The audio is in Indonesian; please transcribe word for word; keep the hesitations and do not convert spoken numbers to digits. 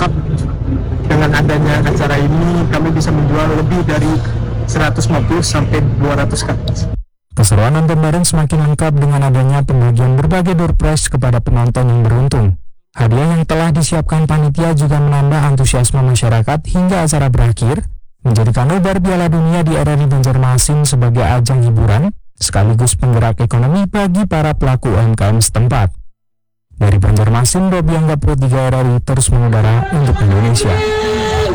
lengkap. Dengan adanya acara ini kami bisa menjual lebih dari seratus lima puluh sampai dua ratus kartu. Keseruan nonton bareng semakin lengkap dengan adanya pembagian berbagai door prize kepada penonton yang beruntung. Hadiah yang telah disiapkan panitia juga menambah antusiasme masyarakat hingga acara berakhir, menjadikan nobar Piala Dunia di R R I Banjarmasin sebagai ajang hiburan sekaligus penggerak ekonomi bagi para pelaku U M K M setempat. Dari Banjarmasin, Robi Angga Pro tiga R R I terus mengudara untuk Indonesia.